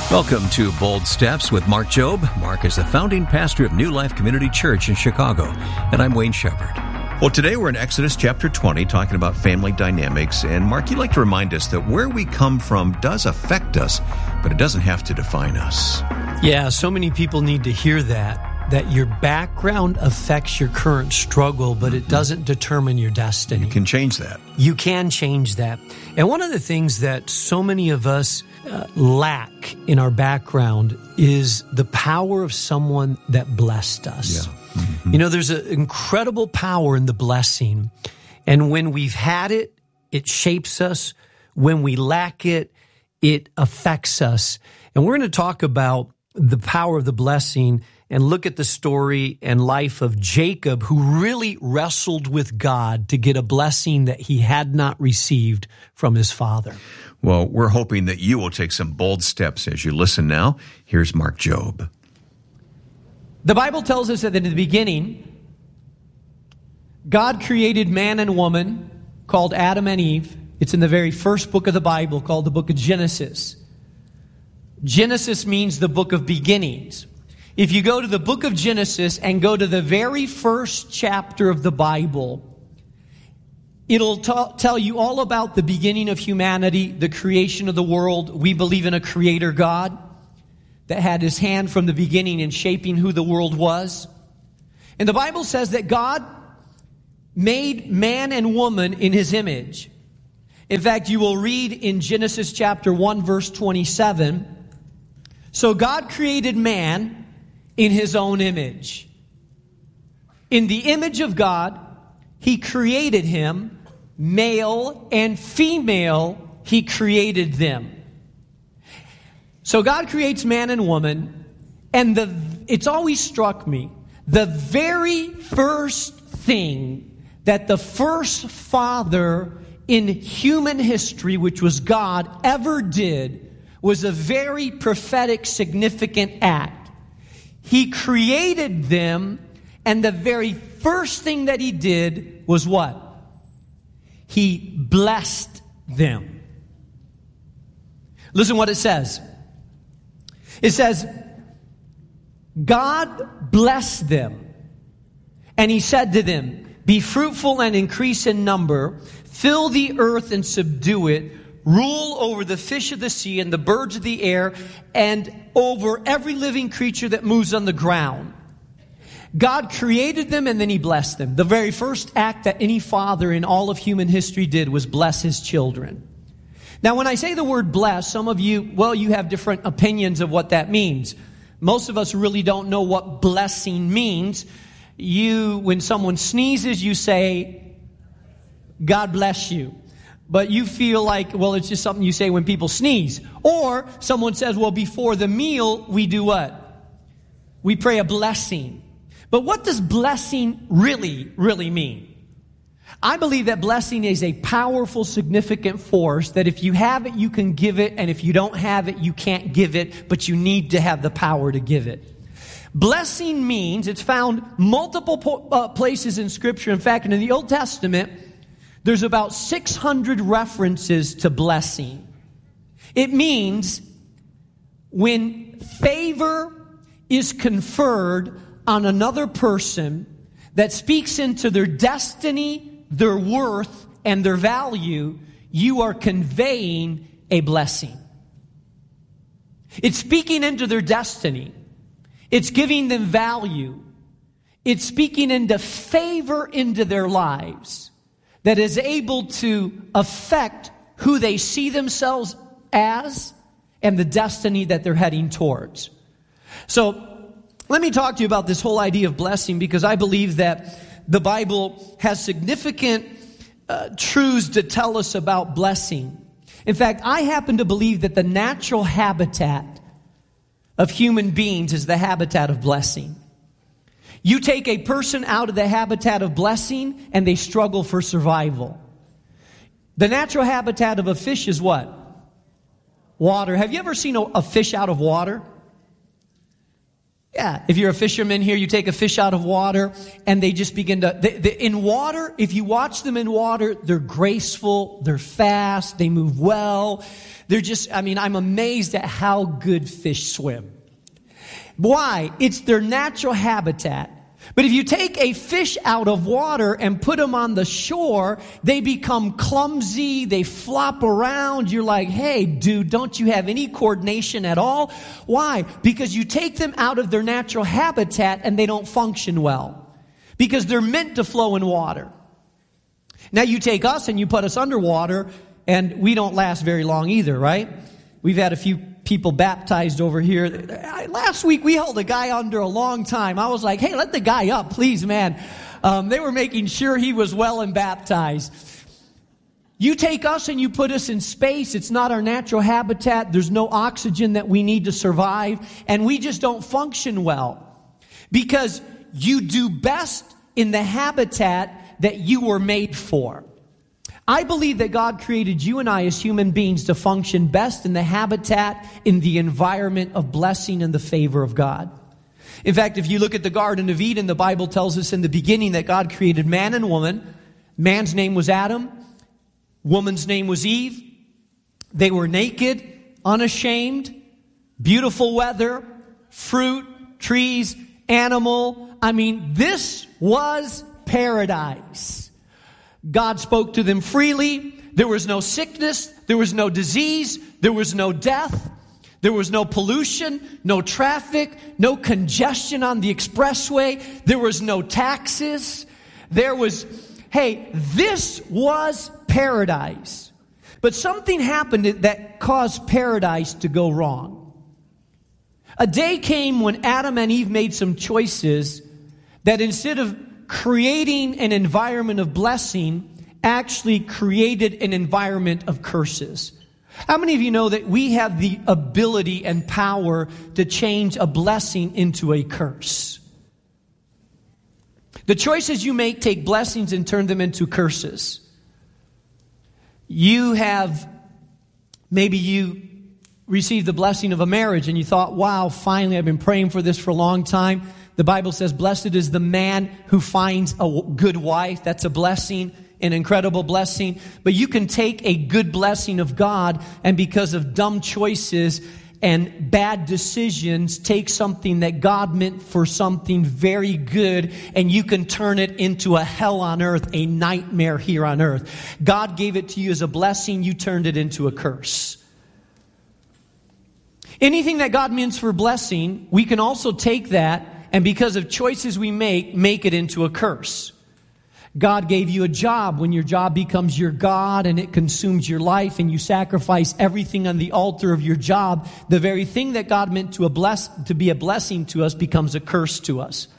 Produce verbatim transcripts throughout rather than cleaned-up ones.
Welcome to Bold Steps with Mark Jobe. Mark is the founding pastor of New Life Community Church in Chicago, and I'm Wayne Shepherd. Well, today we're in Exodus chapter twenty, talking about family dynamics. And Mark, you'd like to remind us that where we come from does affect us, but it doesn't have to define us. Yeah, so many people need to hear that, that your background affects your current struggle, but it doesn't determine your destiny. You can change that. You can change that. And one of the things that so many of us uh, lack in our background is the power of someone that blessed us. Yeah. Mm-hmm. You know, there's an incredible power in the blessing. And when we've had it, it shapes us. When we lack it, it affects us. And we're going to talk about the power of the blessing and look at the story and life of Jacob, who really wrestled with God to get a blessing that he had not received from his father. Well, we're hoping that you will take some bold steps as you listen now. Here's Mark Jobe. The Bible tells us that in the beginning, God created man and woman called Adam and Eve. It's in the very first book of the Bible called the book of Genesis. Genesis means the book of beginnings. If you go to the book of Genesis and go to the very first chapter of the Bible, it'll t- tell you all about the beginning of humanity, the creation of the world. We believe in a creator God that had his hand from the beginning in shaping who the world was. And the Bible says that God made man and woman in his image. In fact, you will read in Genesis chapter one, verse twenty-seven, so God created man in his own image. In the image of God, he created him, male and female, he created them. So God creates man and woman, and the it's always struck me, the very first thing that the first father in human history, which was God, ever did was a very prophetic, significant act. He created them, and the very first thing that he did was what? He blessed them. Listen what it says. It says, God blessed them, and he said to them, be fruitful and increase in number, fill the earth and subdue it, rule over the fish of the sea and the birds of the air, and over every living creature that moves on the ground. God created them, and then he blessed them. The very first act that any father in all of human history did was bless his children. Now, when I say the word bless, some of you, well, you have different opinions of what that means. Most of us really don't know what blessing means. You, when someone sneezes, you say, God bless you. But you feel like, well, it's just something you say when people sneeze. Or someone says, well, before the meal, we do what? We pray a blessing. But what does blessing really, really mean? I believe that blessing is a powerful, significant force that if you have it, you can give it. And if you don't have it, you can't give it. But you need to have the power to give it. Blessing means, it's found multiple po- uh, places in Scripture. In fact, in the Old Testament, there's about six hundred references to blessing. It means when favor is conferred on another person that speaks into their destiny, their worth, and their value, you are conveying a blessing. It's speaking into their destiny. It's giving them value. It's speaking into favor into their lives that is able to affect who they see themselves as and the destiny that they're heading towards. So let me talk to you about this whole idea of blessing, because I believe that the Bible has significant uh, truths to tell us about blessing. In fact, I happen to believe that the natural habitat of human beings is the habitat of blessing. You take a person out of the habitat of blessing and they struggle for survival. The natural habitat of a fish is what? Water. Have you ever seen a, a fish out of water? Yeah, if you're a fisherman here, you take a fish out of water and they just begin to, they, they, in water, if you watch them in water, they're graceful, they're fast, they move well. They're just, I mean, I'm amazed at how good fish swim. Why? It's their natural habitat. But if you take a fish out of water and put them on the shore, they become clumsy, they flop around. You're like, hey, dude, don't you have any coordination at all? Why? Because you take them out of their natural habitat and they don't function well. Because they're meant to flow in water. Now you take us and you put us underwater and we don't last very long either, right? We've had a few people baptized over here. Last week we held a guy under a long time. I was like, hey, let the guy up, please, man. Um, they were making sure he was well and baptized. You take us and you put us in space. It's not our natural habitat. There's no oxygen that we need to survive. And we just don't function well. Because you do best in the habitat that you were made for. I believe that God created you and I as human beings to function best in the habitat, in the environment of blessing and the favor of God. In fact, if you look at the Garden of Eden, the Bible tells us in the beginning that God created man and woman. Man's name was Adam. Woman's name was Eve. They were naked, unashamed, beautiful weather, fruit, trees, animal. I mean, this was paradise. God spoke to them freely. There was no sickness. There was no disease. There was no death. There was no pollution, no traffic, no congestion on the expressway. There was no taxes. There was, hey, this was paradise. But something happened that caused paradise to go wrong. A day came when Adam and Eve made some choices that instead of creating an environment of blessing, actually created an environment of curses. How many of you know that we have the ability and power to change a blessing into a curse? The choices you make take blessings and turn them into curses. You have, maybe you received the blessing of a marriage and you thought, wow, finally, I've been praying for this for a long time. The Bible says, blessed is the man who finds a good wife. That's a blessing, an incredible blessing. But you can take a good blessing of God and because of dumb choices and bad decisions, take something that God meant for something very good and you can turn it into a hell on earth, a nightmare here on earth. God gave it to you as a blessing, you turned it into a curse. Anything that God means for blessing, we can also take that and because of choices we make, make it into a curse. God gave you a job. When your job becomes your God and it consumes your life and you sacrifice everything on the altar of your job, the very thing that God meant to, a bless, to be a blessing to us becomes a curse to us.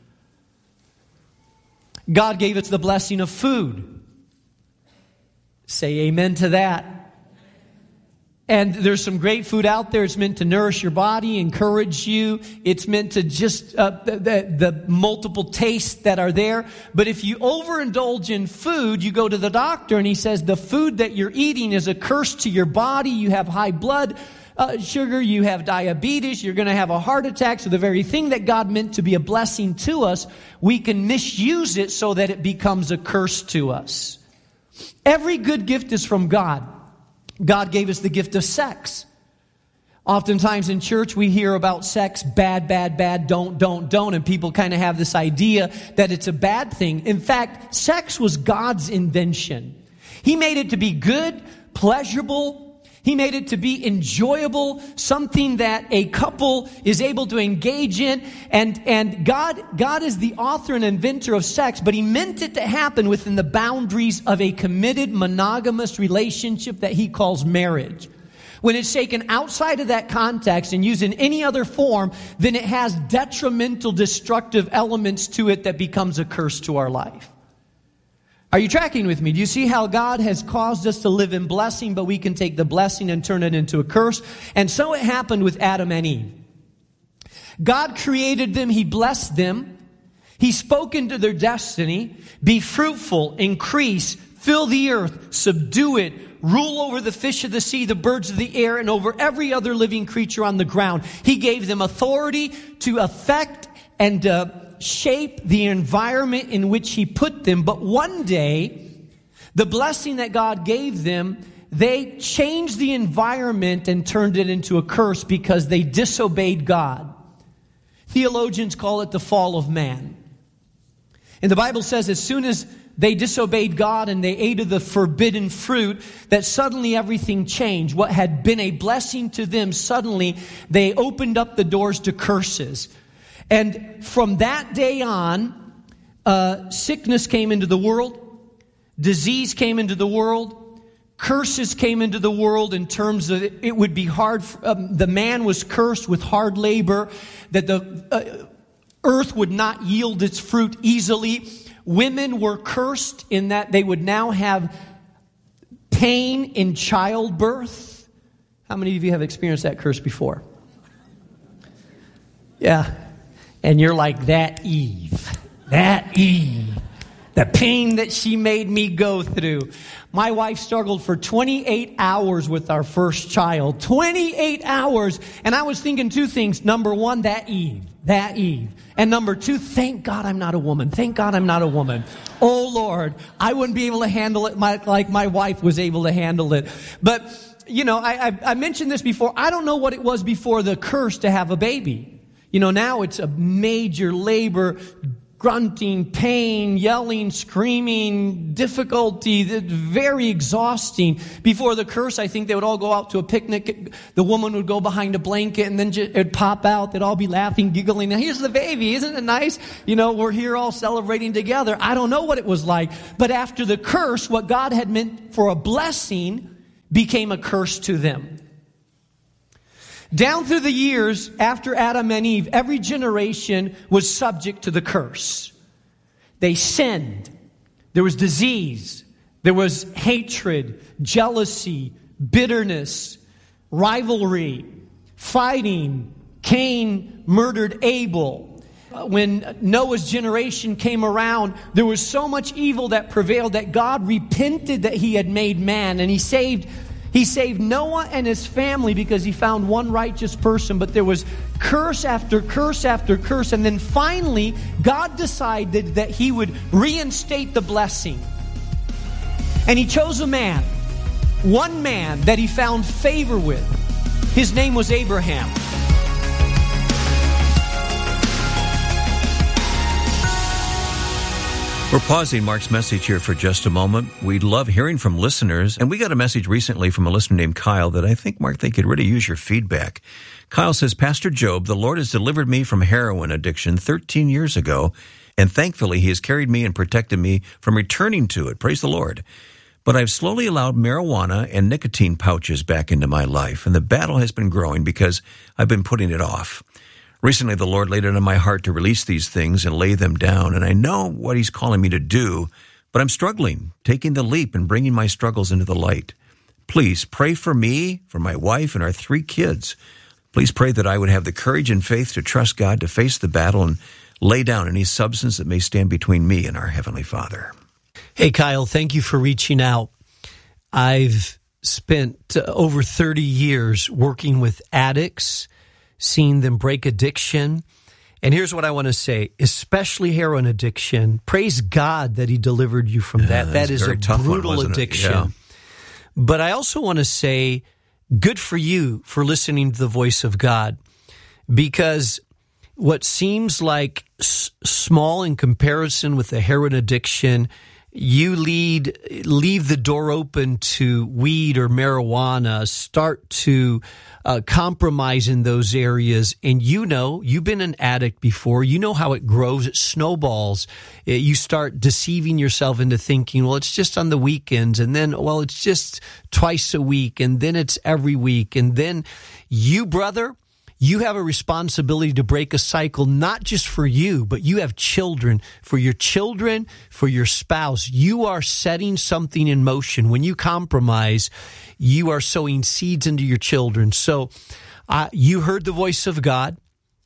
God gave us the blessing of food. Say amen to that. And there's some great food out there. It's meant to nourish your body, encourage you. It's meant to just, uh, the, the, the multiple tastes that are there. But if you overindulge in food, you go to the doctor and he says the food that you're eating is a curse to your body. You have high blood uh, sugar, you have diabetes, you're going to have a heart attack. So the very thing that God meant to be a blessing to us, we can misuse it so that it becomes a curse to us. Every good gift is from God. God gave us the gift of sex. Oftentimes in church we hear about sex, bad, bad, bad, don't, don't, don't, and people kind of have this idea that it's a bad thing. In fact, sex was God's invention. He made it to be good, pleasurable. He made it to be enjoyable, something that a couple is able to engage in. And, and God, God is the author and inventor of sex, but He meant it to happen within the boundaries of a committed, monogamous relationship that He calls marriage. When it's taken outside of that context and used in any other form, then it has detrimental, destructive elements to it that becomes a curse to our life. Are you tracking with me? Do you see how God has caused us to live in blessing, but we can take the blessing and turn it into a curse? And so it happened with Adam and Eve. God created them. He blessed them. He spoke into their destiny. Be fruitful, increase, fill the earth, subdue it, rule over the fish of the sea, the birds of the air, and over every other living creature on the ground. He gave them authority to affect and uh, shape the environment in which He put them. But one day, the blessing that God gave them, they changed the environment and turned it into a curse because they disobeyed God. Theologians call it the fall of man. And the Bible says as soon as they disobeyed God and they ate of the forbidden fruit, that suddenly everything changed. What had been a blessing to them, suddenly they opened up the doors to curses. And from that day on, uh, sickness came into the world, disease came into the world, curses came into the world in terms of it, it would be hard. For, um, the man was cursed with hard labor, that the uh, earth would not yield its fruit easily. Women were cursed in that they would now have pain in childbirth. How many of you have experienced that curse before? Yeah. And you're like, that Eve. That Eve. The pain that she made me go through. My wife struggled for twenty-eight hours with our first child. twenty-eight hours. And I was thinking two things. Number one, that Eve. That Eve. And number two, thank God I'm not a woman. Thank God I'm not a woman. Oh, Lord, I wouldn't be able to handle it my, like my wife was able to handle it. But, you know, I, I, I mentioned this before. I don't know what it was before the curse to have a baby. You know, now it's a major labor, grunting, pain, yelling, screaming, difficulty, very exhausting. Before the curse, I think they would all go out to a picnic. The woman would go behind a blanket and then it would pop out. They'd all be laughing, giggling. Now, here's the baby. Isn't it nice? You know, we're here all celebrating together. I don't know what it was like. But after the curse, what God had meant for a blessing became a curse to them. Down through the years, after Adam and Eve, every generation was subject to the curse. They sinned. There was disease. There was hatred, jealousy, bitterness, rivalry, fighting. Cain murdered Abel. When Noah's generation came around, there was so much evil that prevailed that God repented that He had made man, and He saved He saved Noah and his family because He found one righteous person, but there was curse after curse after curse. And then finally, God decided that He would reinstate the blessing. And He chose a man, one man that He found favor with. His name was Abraham. We're pausing Mark's message here for just a moment. We'd love hearing from listeners, and we got a message recently from a listener named Kyle that I think, Mark, they could really use your feedback. Kyle says, Pastor Job, the Lord has delivered me from heroin addiction thirteen years ago, and thankfully He has carried me and protected me from returning to it. Praise the Lord. But I've slowly allowed marijuana and nicotine pouches back into my life, and the battle has been growing because I've been putting it off. Recently, the Lord laid it on my heart to release these things and lay them down, and I know what He's calling me to do, but I'm struggling, taking the leap and bringing my struggles into the light. Please pray for me, for my wife, and our three kids. Please pray that I would have the courage and faith to trust God to face the battle and lay down any substance that may stand between me and our Heavenly Father. Hey, Kyle, thank you for reaching out. I've spent uh, over thirty years working with addicts, seeing them break addiction. And here's what I want to say, especially heroin addiction. Praise God that He delivered you from that. Yeah, that is a brutal one, addiction. Yeah. But I also want to say, good for you for listening to the voice of God. Because what seems like s- small in comparison with the heroin addiction, you lead, leave the door open to weed or marijuana, start to uh, compromise in those areas. And you know, you've been an addict before. You know how it grows. It snowballs. It, you start deceiving yourself into thinking, well, it's just on the weekends. And then, well, it's just twice a week. And then it's every week. And then you, brother, you have a responsibility to break a cycle, not just for you, but you have children, for your children, for your spouse. You are setting something in motion. When you compromise, you are sowing seeds into your children. So uh, you heard the voice of God.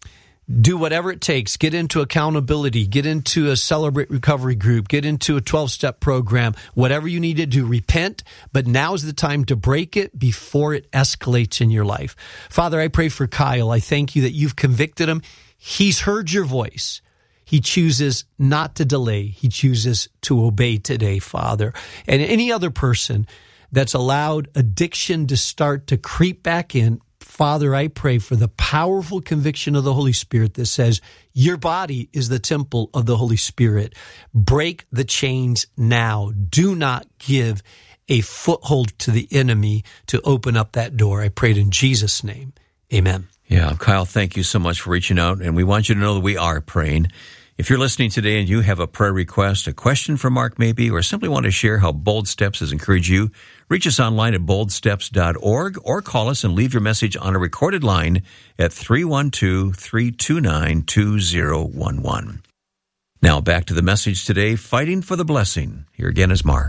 Do whatever it takes. Get into accountability. Get into a Celebrate Recovery group. Get into a twelve-step program. Whatever you need to do, repent. But now's the time to break it before it escalates in your life. Father, I pray for Kyle. I thank you that you've convicted him. He's heard your voice. He chooses not to delay. He chooses to obey today, Father. And any other person that's allowed addiction to start to creep back in, Father, I pray for the powerful conviction of the Holy Spirit that says your body is the temple of the Holy Spirit. Break the chains now. Do not give a foothold to the enemy to open up that door. I prayed in Jesus' name. Amen. Yeah, Kyle, thank you so much for reaching out, and we want you to know that we are praying. If you're listening today and you have a prayer request, a question for Mark maybe, or simply want to share how Bold Steps has encouraged you, reach us online at bold steps dot org or call us and leave your message on a recorded line at three one two, three two nine, two zero one one. Now back to the message today, Fighting for the Blessing. Here again is Mark.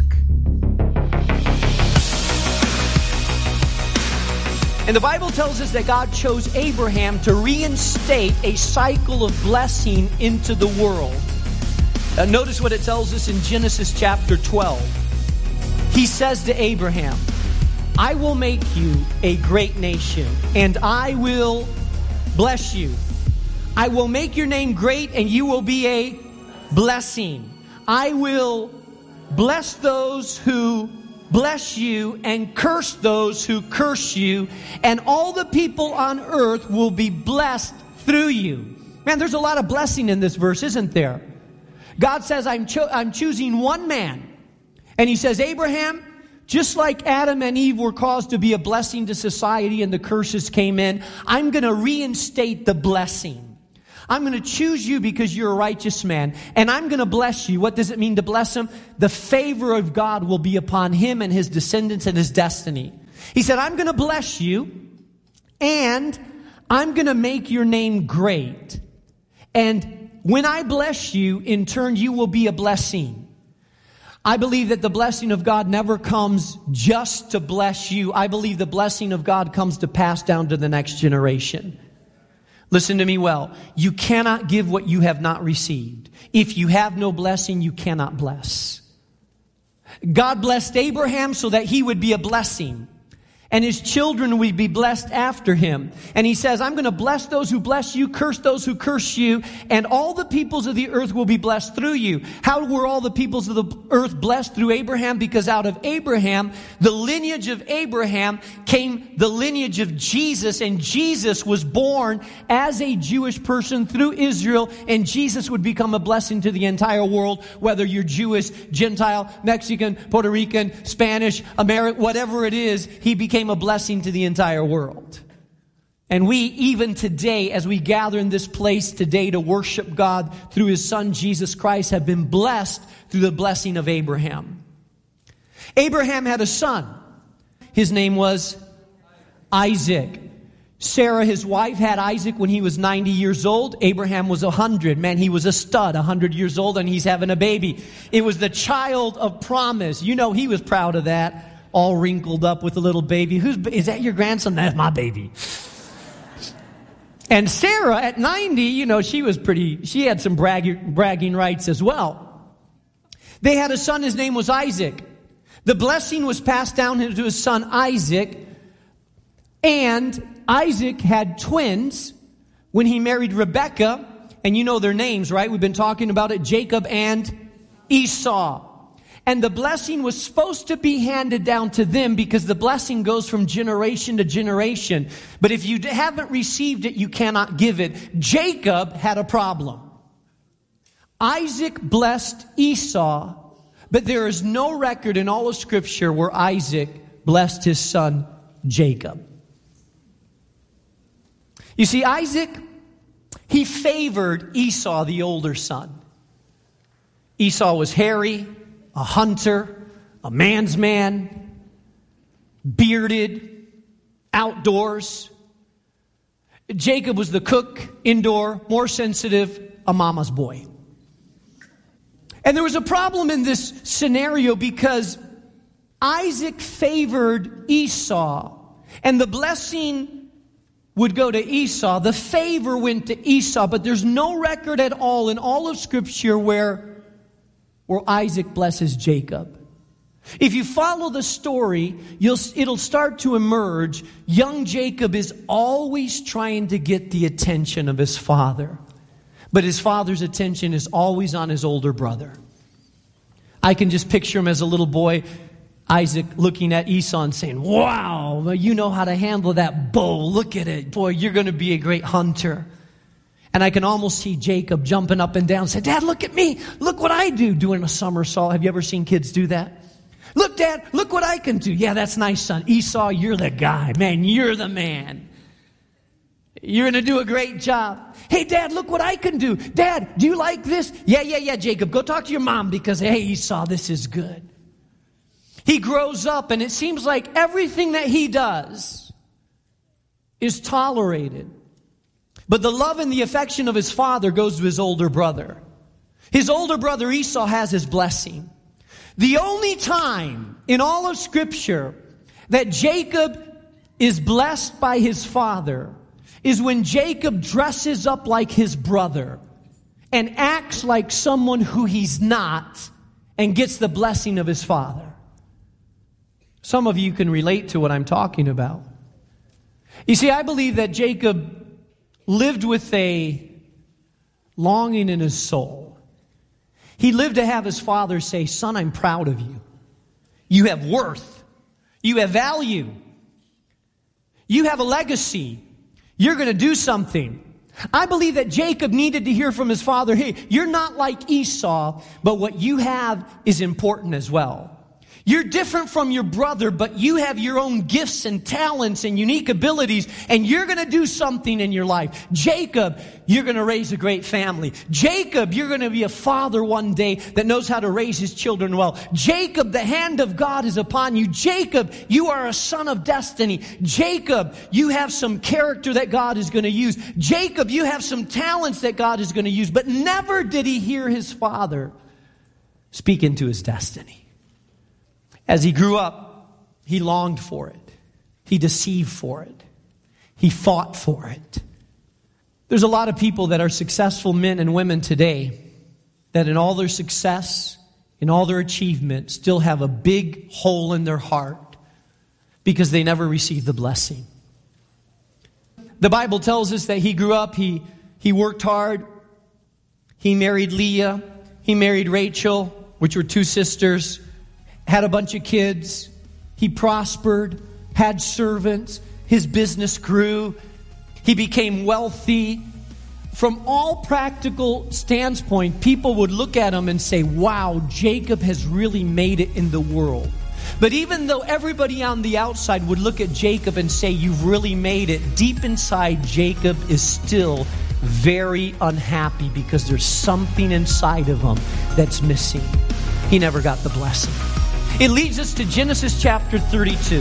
And the Bible tells us that God chose Abraham to reinstate a cycle of blessing into the world. Uh, notice what it tells us in Genesis chapter twelve. He says to Abraham, I will make you a great nation, and I will bless you. I will make your name great, and you will be a blessing. I will bless those who bless you and curse those who curse you, and all the people on earth will be blessed through you. Man, there's a lot of blessing in this verse, isn't there? God says, I'm, cho- I'm choosing one man. And he says, Abraham, just like Adam and Eve were caused to be a blessing to society and the curses came in, I'm going to reinstate the blessing. I'm going to choose you because you're a righteous man, and I'm going to bless you. What does it mean to bless him? The favor of God will be upon him and his descendants and his destiny. He said, I'm going to bless you, and I'm going to make your name great. And when I bless you, in turn, you will be a blessing. I believe that the blessing of God never comes just to bless you. I believe the blessing of God comes to pass down to the next generation. Listen to me well. You cannot give what you have not received. If you have no blessing, you cannot bless. God blessed Abraham so that he would be a blessing, and his children would be blessed after him. And he says, I'm going to bless those who bless you, curse those who curse you, and all the peoples of the earth will be blessed through you. How were all the peoples of the earth blessed? Through Abraham, because out of Abraham, the lineage of Abraham, came the lineage of Jesus, and Jesus was born as a Jewish person through Israel, and Jesus would become a blessing to the entire world, whether you're Jewish, Gentile, Mexican, Puerto Rican, Spanish, American, whatever it is, he became a blessing to the entire world. And we, even today, as we gather in this place today to worship God through his son Jesus Christ, have been blessed through the blessing of Abraham. Abraham had a son. His name was Isaac. Sarah, his wife, had Isaac when he was ninety years old. Abraham was one hundred. Man, he was a stud, one hundred years old, and he's having a baby. It was the child of promise. You know, he was proud of that. All wrinkled up with a little baby. Who's, is that your grandson? That's my baby. And Sarah, at ninety, you know, she was pretty, she had some bragging, bragging rights as well. They had a son, his name was Isaac. The blessing was passed down to his son Isaac. And Isaac had twins when he married Rebekah. And you know their names, right? We've been talking about it, Jacob and Esau. And the blessing was supposed to be handed down to them because the blessing goes from generation to generation. But if you haven't received it, you cannot give it. Jacob had a problem. Isaac blessed Esau, but there is no record in all of Scripture where Isaac blessed his son Jacob. You see, Isaac, he favored Esau, the older son. Esau was hairy, a hunter, a man's man, bearded, outdoors. Jacob was the cook, indoor, more sensitive, a mama's boy. And there was a problem in this scenario because Isaac favored Esau, and the blessing would go to Esau. The favor went to Esau, but there's no record at all in all of Scripture where, where Isaac blesses Jacob. If you follow the story, you'll, it'll start to emerge. Young Jacob is always trying to get the attention of his father. But his father's attention is always on his older brother. I can just picture him as a little boy, Isaac, looking at Esau and saying, wow, you know how to handle that bow. Look at it. Boy, you're going to be a great hunter. And I can almost see Jacob jumping up and down and say, Dad, look at me. Look what I do, doing a somersault. Have you ever seen kids do that? Look, Dad, look what I can do. Yeah, that's nice, son. Esau, you're the guy. Man, you're the man. You're going to do a great job. Hey, Dad, look what I can do. Dad, do you like this? Yeah, yeah, yeah, Jacob. Go talk to your mom because, hey, Esau, this is good. He grows up, and it seems like everything that he does is tolerated. But the love and the affection of his father goes to his older brother. His older brother Esau has his blessing. The only time in all of Scripture that Jacob is blessed by his father is when Jacob dresses up like his brother and acts like someone who he's not and gets the blessing of his father. Some of you can relate to what I'm talking about. You see, I believe that Jacob lived with a longing in his soul. He lived to have his father say, son, I'm proud of you. You have worth. You have value. You have a legacy. You're going to do something. I believe that Jacob needed to hear from his father, hey, you're not like Esau, but what you have is important as well. You're different from your brother, but you have your own gifts and talents and unique abilities, and you're going to do something in your life. Jacob, you're going to raise a great family. Jacob, you're going to be a father one day that knows how to raise his children well. Jacob, the hand of God is upon you. Jacob, you are a son of destiny. Jacob, you have some character that God is going to use. Jacob, you have some talents that God is going to use. But never did he hear his father speak into his destiny. As he grew up, he longed for it. He deceived for it. He fought for it. There's a lot of people that are successful men and women today that in all their success, in all their achievement, still have a big hole in their heart because they never received the blessing. The Bible tells us that he grew up, he, he worked hard, he married Leah, he married Rachel, which were two sisters, had a bunch of kids, he prospered, had servants, his business grew, he became wealthy. From all practical standpoint, people would look at him and say, wow, Jacob has really made it in the world. But even though everybody on the outside would look at Jacob and say, you've really made it, deep inside, Jacob is still very unhappy because there's something inside of him that's missing. He never got the blessing. It leads us to Genesis chapter thirty-two.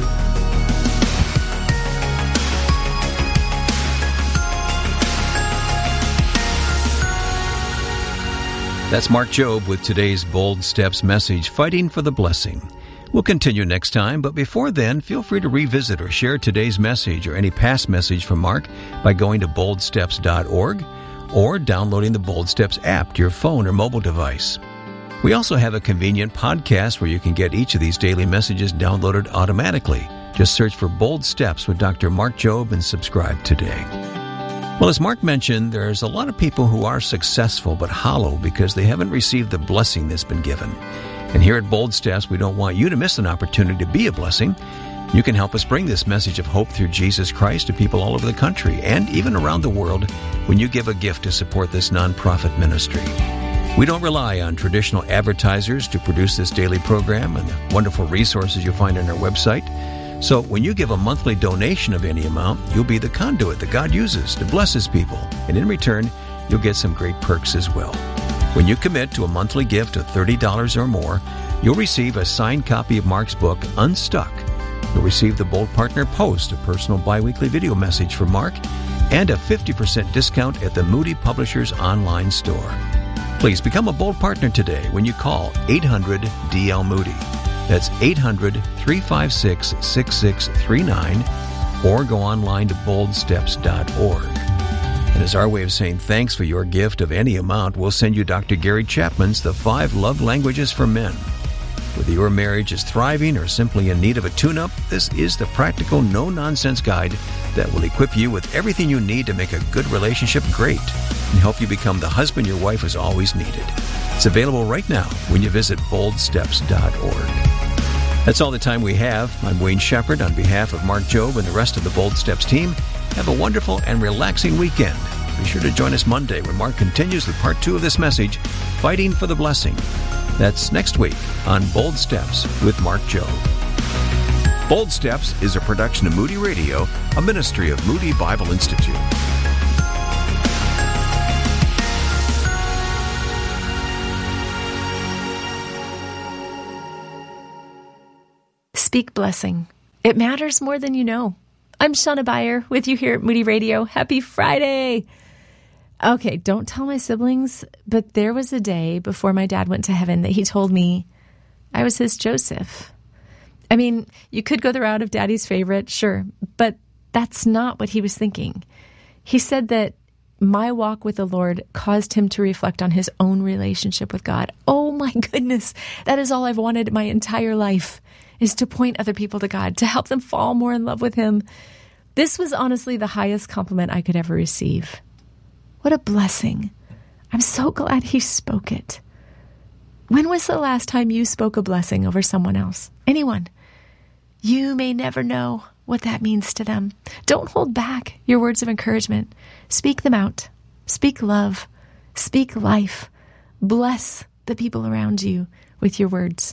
That's Mark Jobe with today's Bold Steps message, Fighting for the Blessing. We'll continue next time, but before then, feel free to revisit or share today's message or any past message from Mark by going to bold steps dot org or downloading the Bold Steps app to your phone or mobile device. We also have a convenient podcast where you can get each of these daily messages downloaded automatically. Just search for Bold Steps with Doctor Mark Jobe and subscribe today. Well, as Mark mentioned, there's a lot of people who are successful but hollow because they haven't received the blessing that's been given. And here at Bold Steps, we don't want you to miss an opportunity to be a blessing. You can help us bring this message of hope through Jesus Christ to people all over the country and even around the world when you give a gift to support this nonprofit ministry. We don't rely on traditional advertisers to produce this daily program and the wonderful resources you'll find on our website. So when you give a monthly donation of any amount, you'll be the conduit that God uses to bless His people. And in return, you'll get some great perks as well. When you commit to a monthly gift of thirty dollars or more, you'll receive a signed copy of Mark's book, Unstuck. You'll receive the Bold Partner Post, a personal biweekly video message from Mark, and a fifty percent discount at the Moody Publishers online store. Please become a Bold Partner today when you call eight hundred D L Moody. That's eight hundred, three five six, six six three nine. or go online to bold steps dot org. And as our way of saying thanks for your gift of any amount, we'll send you Doctor Gary Chapman's The Five Love Languages for Men. Whether your marriage is thriving or simply in need of a tune-up, this is the practical, no-nonsense guide that will equip you with everything you need to make a good relationship great and help you become the husband your wife has always needed. It's available right now when you visit bold steps dot org. That's all the time we have. I'm Wayne Shepherd on behalf of Mark Jobe and the rest of the Bold Steps team. Have a wonderful and relaxing weekend. Be sure to join us Monday when Mark continues with part two of this message, Fighting for the Blessing. That's next week on Bold Steps with Mark Jobe. Bold Steps is a production of Moody Radio, a ministry of Moody Bible Institute. Speak blessing. It matters more than you know. I'm Shauna Beyer with you here at Moody Radio. Happy Friday. Okay, don't tell my siblings, but there was a day before my dad went to heaven that he told me I was his Joseph. I mean, you could go the route of daddy's favorite, sure, but that's not what he was thinking. He said that my walk with the Lord caused him to reflect on his own relationship with God. Oh my goodness, that is all I've wanted my entire life, is to point other people to God, to help them fall more in love with him. This was honestly the highest compliment I could ever receive. What a blessing. I'm so glad he spoke it. When was the last time you spoke a blessing over someone else? Anyone? You may never know what that means to them. Don't hold back your words of encouragement. Speak them out. Speak love. Speak life. Bless the people around you with your words.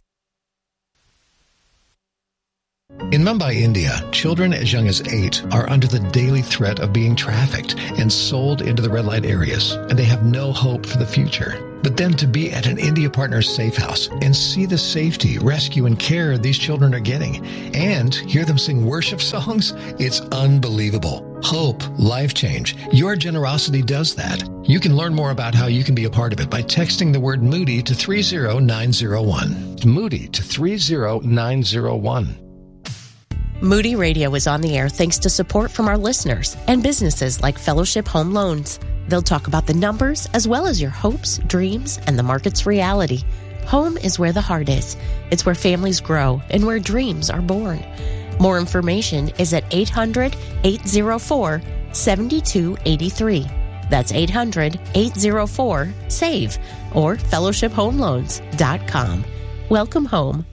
In Mumbai, India, children as young as eight are under the daily threat of being trafficked and sold into the red light areas, and they have no hope for the future. But then to be at an India Partners safe house and see the safety, rescue, and care these children are getting, and hear them sing worship songs, it's unbelievable. Hope, life change. Your generosity does that. You can learn more about how you can be a part of it by texting the word Moody to three zero nine zero one. Moody to three zero nine zero one. Moody Radio is on the air thanks to support from our listeners and businesses like Fellowship Home Loans. They'll talk about the numbers as well as your hopes, dreams, and the market's reality. Home is where the heart is. It's where families grow and where dreams are born. More information is at eight hundred, eight oh four, seven two eight three. That's eight hundred, eight oh four, S A V E or fellowship home loans dot com. Welcome home.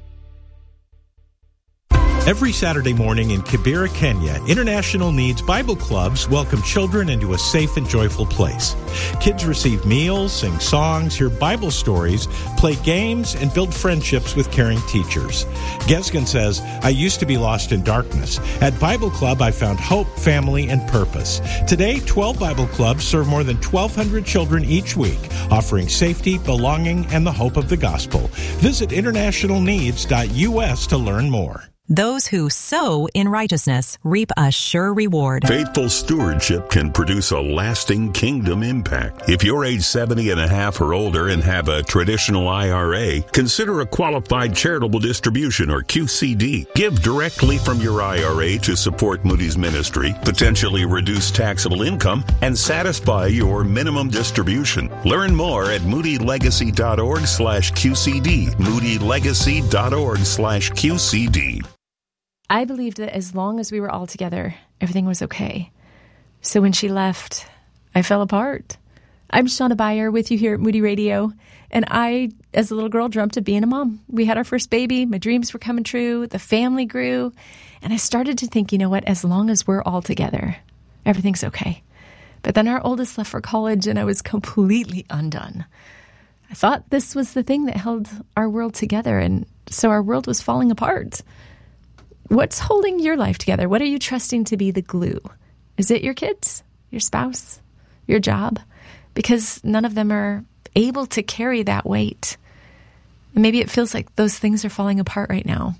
Every Saturday morning in Kibera, Kenya, International Needs Bible Clubs welcome children into a safe and joyful place. Kids receive meals, sing songs, hear Bible stories, play games, and build friendships with caring teachers. Gesgen says, I used to be lost in darkness. At Bible Club, I found hope, family, and purpose. Today, twelve Bible Clubs serve more than twelve hundred children each week, offering safety, belonging, and the hope of the gospel. Visit international needs dot U S to learn more. Those who sow in righteousness reap a sure reward. Faithful stewardship can produce a lasting kingdom impact. If you're age seventy and a half or older and have a traditional I R A, consider a qualified charitable distribution or Q C D. Give directly from your I R A to support Moody's ministry, potentially reduce taxable income, and satisfy your minimum distribution. Learn more at moody legacy dot org slash Q C D. moody legacy dot org slash Q C D. I believed that as long as we were all together, everything was okay. So when she left, I fell apart. I'm Shauna Beyer with you here at Moody Radio, and I, as a little girl, dreamt of being a mom. We had our first baby, my dreams were coming true, the family grew, and I started to think, you know what, as long as we're all together, everything's okay. But then our oldest left for college, and I was completely undone. I thought this was the thing that held our world together, and so our world was falling apart. What's holding your life together? What are you trusting to be the glue? Is it your kids, your spouse, your job? Because none of them are able to carry that weight. And maybe it feels like those things are falling apart right now.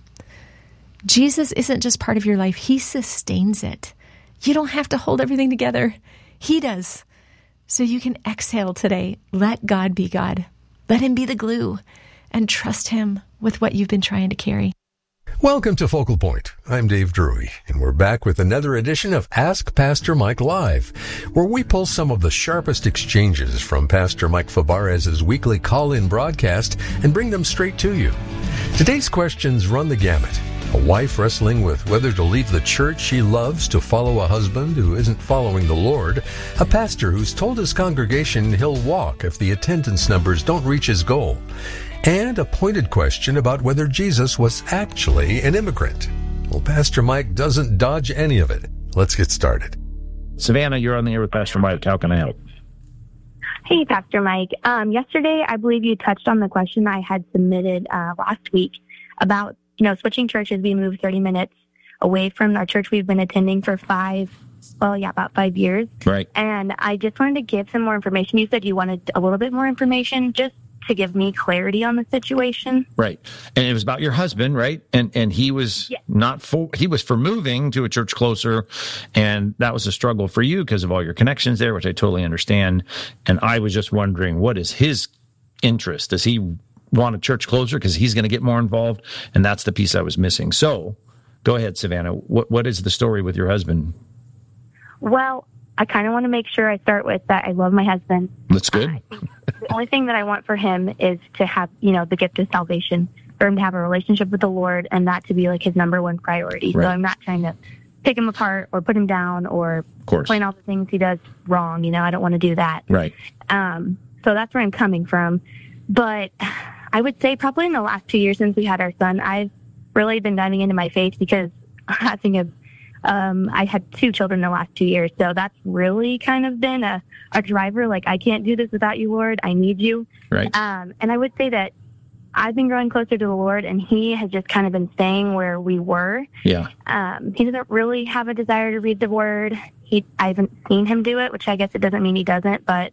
Jesus isn't just part of your life. He sustains it. You don't have to hold everything together. He does. So you can exhale today. Let God be God. Let him be the glue and trust him with what you've been trying to carry. Welcome to Focal Point. I'm Dave Drury, and we're back with another edition of Ask Pastor Mike Live, where we pull some of the sharpest exchanges from Pastor Mike Fabarez's weekly call-in broadcast and bring them straight to you. Today's questions run the gamut. A wife wrestling with whether to leave the church she loves to follow a husband who isn't following the Lord, a pastor who's told his congregation he'll walk if the attendance numbers don't reach his goal, and a pointed question about whether Jesus was actually an immigrant. Well, Pastor Mike doesn't dodge any of it. Let's get started. Savannah, you're on the air with Pastor Mike. How can I help? Hey, Pastor Mike. Um, yesterday, I believe you touched on the question I had submitted uh, last week about, you know, switching churches. We moved thirty minutes away from our church we've been attending for five, well, yeah, about five years. Right. And I just wanted to give some more information. You said you wanted a little bit more information, just to give me clarity on the situation. Right. And it was about your husband, right? And and he was yeah. not for, he was for moving to a church closer, and that was a struggle for you because of all your connections there, which I totally understand. And I was just wondering, what is his interest? Does he want a church closer because he's going to get more involved? And that's the piece I was missing. So go ahead, Savannah. What What is the story with your husband? Well, I kind of want to make sure I start with that I love my husband. That's good. Uh, I think the only thing that I want for him is to have, you know, the gift of salvation, for him to have a relationship with the Lord, and that to be like his number one priority. Right. So I'm not trying to pick him apart or put him down or point out the things he does wrong. You know, I don't want to do that. Right. Um, so that's where I'm coming from. But I would say probably in the last two years since we had our son, I've really been diving into my faith because I think of Um, I had two children in the last two years, so that's really kind of been a, a driver. Like, I can't do this without you, Lord. I need you. Right. Um, and I would say that I've been growing closer to the Lord, and he has just kind of been staying where we were. Yeah. Um, he doesn't really have a desire to read the Word. He, I haven't seen him do it, which I guess it doesn't mean he doesn't, but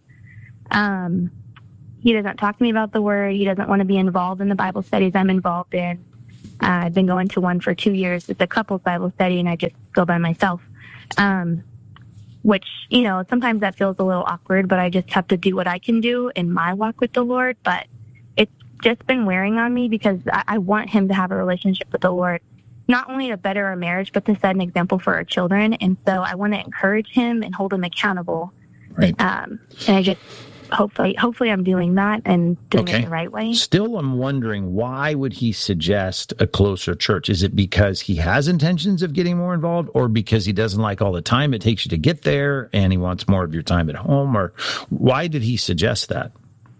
um, he doesn't talk to me about the Word. He doesn't want to be involved in the Bible studies I'm involved in. Uh, I've been going to one for two years. It's a couples Bible study, and I just go by myself, um, which, you know, sometimes that feels a little awkward, but I just have to do what I can do in my walk with the Lord. But it's just been wearing on me because I, I want him to have a relationship with the Lord, not only to better our marriage, but to set an example for our children. And so I want to encourage him and hold him accountable. Right. Um, and I just... Hopefully, hopefully I'm doing that and doing okay. it the right way. Still, I'm wondering, why would he suggest a closer church? Is it because he has intentions of getting more involved, or because he doesn't like all the time it takes you to get there and he wants more of your time at home? Or why did he suggest that?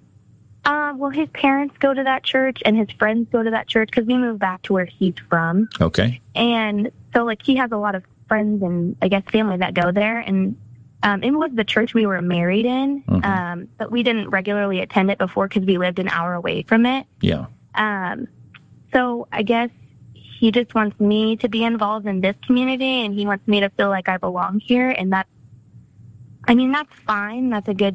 Uh, well, his parents go to that church and his friends go to that church because we moved back to where he's from. Okay. And so, like, he has a lot of friends and, I guess, family that go there. And Um, it was the church we were married in, mm-hmm. um, but we didn't regularly attend it before because we lived an hour away from it. Yeah. Um, so I guess he just wants me to be involved in this community, and he wants me to feel like I belong here. And that's, I mean, that's fine. That's a good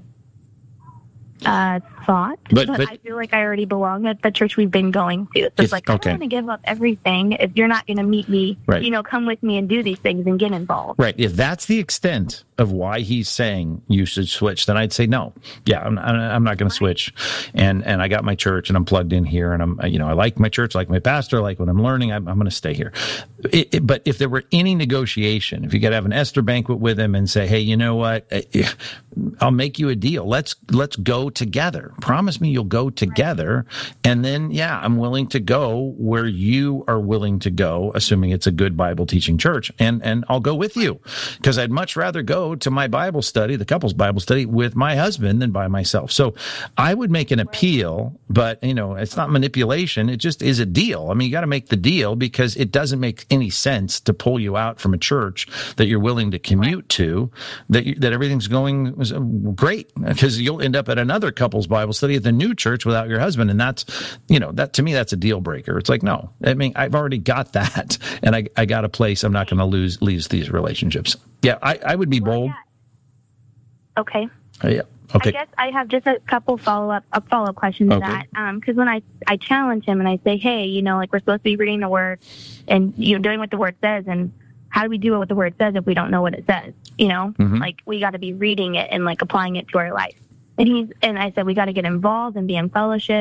uh, thought. But, but, but I feel like I already belong at the church we've been going to. So it's, it's like, I okay. don't want to give up everything if you're not going to meet me, right. you know, come with me and do these things and get involved. Right. If that's the extent of why he's saying you should switch, then I'd say no. Yeah, I'm, I'm not going to switch. And and I got my church, and I'm plugged in here, and I'm, you know, I like my church, I like my pastor, I like what I'm learning. I'm, I'm going to stay here. It, it, but if there were any negotiation, if you got to have an Esther banquet with him and say, hey, you know what, I'll make you a deal. Let's let's go together. Promise me you'll go together, and then yeah, I'm willing to go where you are willing to go, assuming it's a good Bible teaching church, and and I'll go with you, because I'd much rather go to my Bible study, the couple's Bible study, with my husband than by myself. So I would make an appeal, but you know, it's not manipulation. It just is a deal. I mean, you got to make the deal, because it doesn't make any sense to pull you out from a church that you're willing to commute to, that you, that everything's going great, because you'll end up at another couple's Bible study at the new church without your husband. And that's, you know, that to me, that's a deal breaker. It's like, no, I mean, I've already got that, and I, I got a place. I'm not going to lose, lose these relationships. Yeah. I, I would be bold. Well, yeah. Okay. Uh, yeah. Okay. I guess I have just a couple follow-up a follow-up questions to okay. that. Um, because when I, I challenge him and I say, hey, you know, like, we're supposed to be reading the Word and, you know, doing what the Word says, and how do we do what the Word says if we don't know what it says? You know, mm-hmm. like, we got to be reading it and, like, applying it to our life. And he's and I said, we got to get involved and be in fellowship.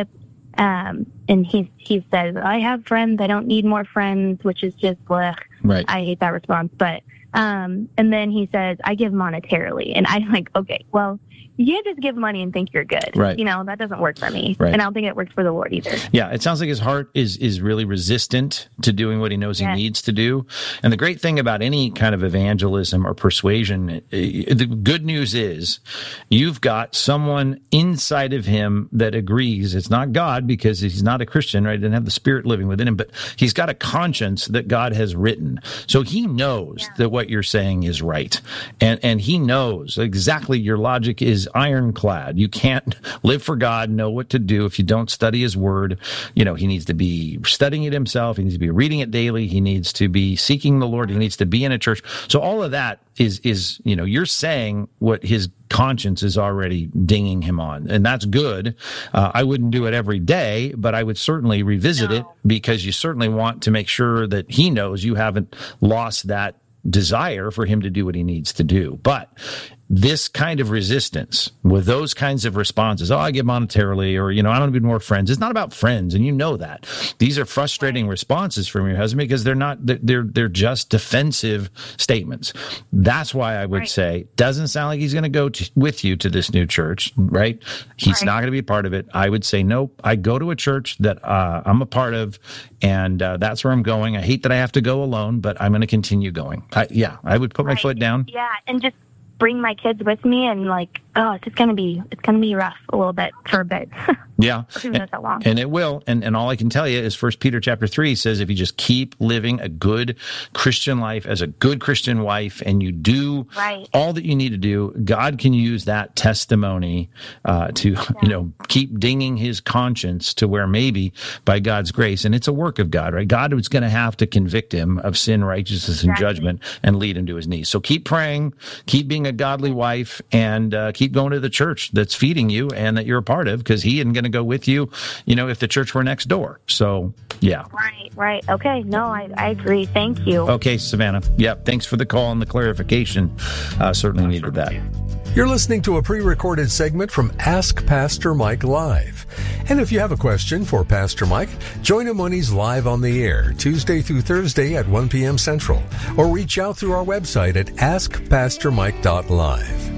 Um, and he he says, I have friends. I don't need more friends, which is just, blech. Right. I hate that response. But, um, and then he says, I give monetarily. And I'm like, okay, well, you can't just give money and think you're good. Right. You know, that doesn't work for me. Right. And I don't think it works for the Lord either. Yeah, it sounds like his heart is is really resistant to doing what he knows Yes. he needs to do. And the great thing about any kind of evangelism or persuasion, the good news is you've got someone inside of him that agrees. It's not God because he's not a Christian, right? He doesn't have the Spirit living within him, but he's got a conscience that God has written. So he knows yeah. that what you're saying is right. And and he knows exactly your logic is ironclad. You can't live for God, know what to do if you don't study his word. You know, he needs to be studying it himself. He needs to be reading it daily. He needs to be seeking the Lord. He needs to be in a church. So all of that is, is, you know, you're saying what his conscience is already dinging him on. And that's good. Uh, I wouldn't do it every day, but I would certainly revisit no. it because you certainly want to make sure that he knows you haven't lost that desire for him to do what he needs to do. But this kind of resistance with those kinds of responses, oh, I give monetarily, or, you know, I want to be more friends. It's not about friends. And you know that. These are frustrating responses from your husband because they're not, they're, they're just defensive statements. That's why I would right. say, doesn't sound like he's going to go to, with you to this new church, right? He's right. not going to be a part of it. I would say, nope, I go to a church that uh, I'm a part of, and uh, that's where I'm going. I hate that I have to go alone, but I'm going to continue going. I, yeah, I would put right. my foot down. Yeah, and just bring my kids with me, and like, oh, it's just gonna be, it's gonna be rough a little bit for a bit. Yeah, Who knows how long? And it will. And and all I can tell you is First Peter chapter three says if you just keep living a good Christian life as a good Christian wife, and you do right. all that you need to do, God can use that testimony uh, to yeah. you know keep dinging his conscience to where maybe by God's grace, and it's a work of God, right? God was going to have to convict him of sin, righteousness, and exactly. judgment, and lead him to his knees. So keep praying, keep being a godly wife, and uh, keep going to the church that's feeding you and that you're a part of, because he isn't going to go with you, you know, if the church were next door. So, yeah. Right, right. Okay. No, I, I agree. Thank you. Okay, Savannah. Yep. Thanks for the call and the clarification. Uh, certainly needed that. You're listening to a pre-recorded segment from Ask Pastor Mike Live. And if you have a question for Pastor Mike, join him when he's live on the air, Tuesday through Thursday at one p.m. Central, or reach out through our website at ask pastor mike dot live.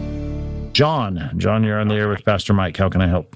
John. John, you're on the air with Pastor Mike. How can I help?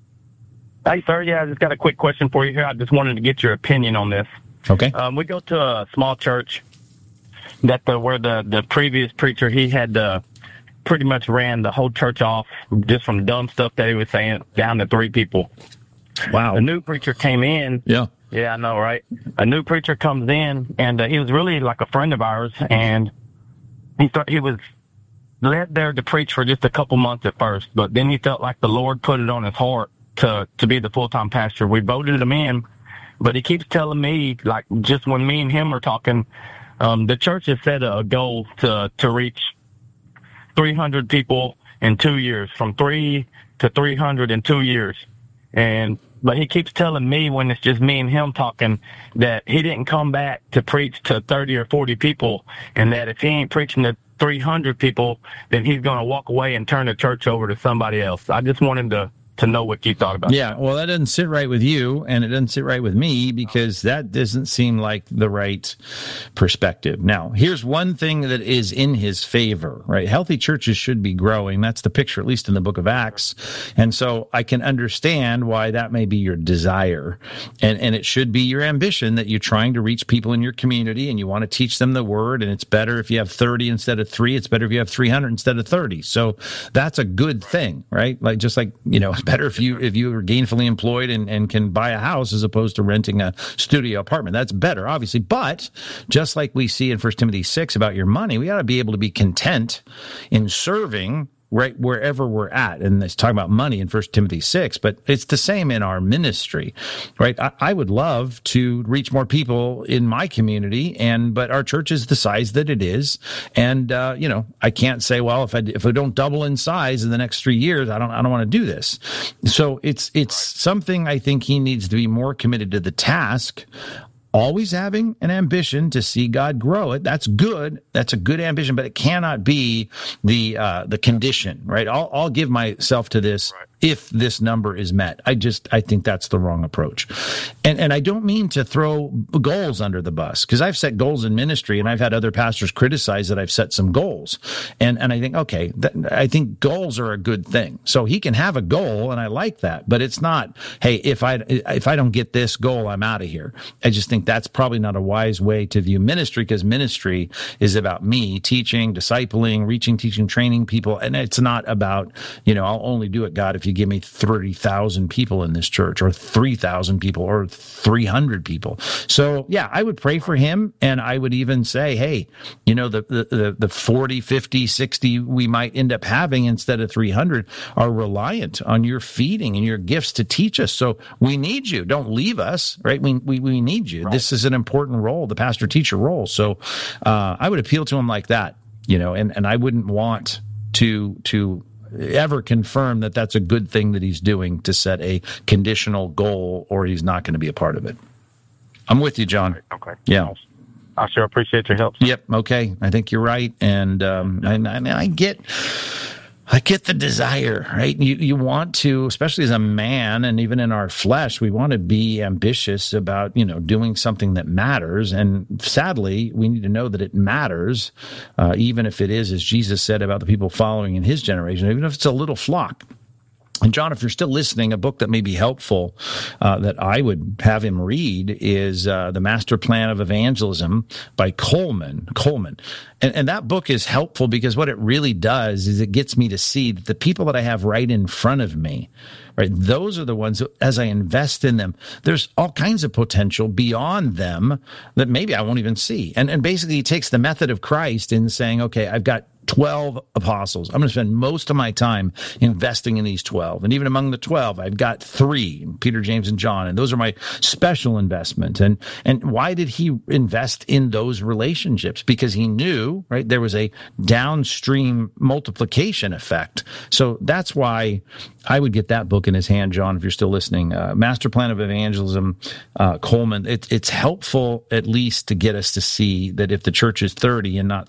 Hey, sir. Yeah, I just got a quick question for you here. I just wanted to get your opinion on this. Okay. Um, we go to a small church that the, where the, the previous preacher, he had uh, pretty much ran the whole church off just from dumb stuff that he was saying, down to three people. Wow. A new preacher came in. Yeah. Yeah, I know, right? A new preacher comes in, and uh, he was really like a friend of ours, and he thought he was led there to preach for just a couple months at first, but then he felt like the Lord put it on his heart to to be the full-time pastor. We voted him in, but he keeps telling me, like, just when me and him are talking, um, the church has set a goal to to reach three hundred people in two years, from three to three hundred in two years. And but he keeps telling me, when it's just me and him talking, that he didn't come back to preach to thirty or forty people, and that if he ain't preaching to three hundred people, then he's going to walk away and turn the church over to somebody else. I just want him to to know what you thought about. Yeah, well, that doesn't sit right with you, and it doesn't sit right with me, because that doesn't seem like the right perspective. Now, here's one thing that is in his favor, right? Healthy churches should be growing. That's the picture, at least in the book of Acts. And so I can understand why that may be your desire. And, and it should be your ambition that you're trying to reach people in your community and you want to teach them the word. And it's better if you have thirty instead of three. It's better if you have three hundred instead of thirty. So that's a good thing, right? Like, just like, you know, it's better if you, if you are gainfully employed and, and can buy a house as opposed to renting a studio apartment. That's better, obviously. But just like we see in First Timothy six about your money, we ought to be able to be content in serving right wherever we're at. And it's talking about money in First Timothy six, but it's the same in our ministry, right? I, I would love to reach more people in my community, and but our church is the size that it is. And, uh, you know, I can't say, well, if I, if I don't double in size in the next three years, I don't, I don't want to do this. So it's, it's something I think he needs to be more committed to the task, always having an ambition to see God grow it. That's good. That's a good ambition, but it cannot be the uh, the condition, right? I'll, I'll give myself to this if this number is met. I just, I think that's the wrong approach. And and I don't mean to throw goals under the bus, because I've set goals in ministry, and I've had other pastors criticize that I've set some goals. And and I think, okay, that, I think goals are a good thing. So he can have a goal, and I like that, but it's not, hey, if I, if I don't get this goal, I'm out of here. I just think that's probably not a wise way to view ministry, because ministry is about me teaching, discipling, reaching, teaching, training people. And it's not about, you know, I'll only do it, God, if you give me thirty thousand people in this church, or three thousand people, or three hundred people. So yeah, I would pray for him. And I would even say, hey, you know, the, the, the forty, fifty, sixty we might end up having instead of three hundred are reliant on your feeding and your gifts to teach us. So we need you. Don't leave us, right? We, we, we need you. Right. This is an important role, the pastor teacher role. So, uh, I would appeal to him like that, you know, and, and I wouldn't want to, to, ever confirm that that's a good thing that he's doing, to set a conditional goal, or he's not going to be a part of it. I'm with you, John. Okay. Yeah. I sure appreciate your help. Yep. Okay. I think you're right. And, um, and, and I get, I get the desire, right? You, you want to, especially as a man, and even in our flesh, we want to be ambitious about, you know, doing something that matters. And sadly, we need to know that it matters, uh, even if it is, as Jesus said about the people following in his generation, even if it's a little flock. And John, if you're still listening, a book that may be helpful uh, that I would have him read is uh, The Master Plan of Evangelism by Coleman. Coleman. And, and that book is helpful because what it really does is it gets me to see that the people that I have right in front of me, right, those are the ones that, as I invest in them, there's all kinds of potential beyond them that maybe I won't even see. And, and basically he takes the method of Christ in saying, okay, I've got twelve apostles. I'm going to spend most of my time investing in these twelve. And even among the twelve, I've got three, Peter, James, and John. And those are my special investment. And, and why did he invest in those relationships? Because he knew, right, there was a downstream multiplication effect. So that's why I would get that book in his hand, John, if you're still listening. Uh, Master Plan of Evangelism, uh, Coleman. It, it's helpful at least to get us to see that if the church is thirty and not